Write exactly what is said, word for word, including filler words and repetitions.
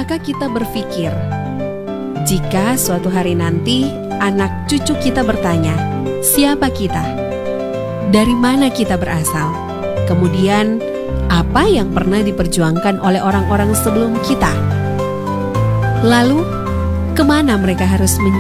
Pernahkah kita berpikir, jika suatu hari nanti anak cucu kita bertanya, siapa kita? Dari mana kita berasal? Kemudian, apa yang pernah diperjuangkan oleh orang-orang sebelum kita? Lalu, kemana mereka harus mencari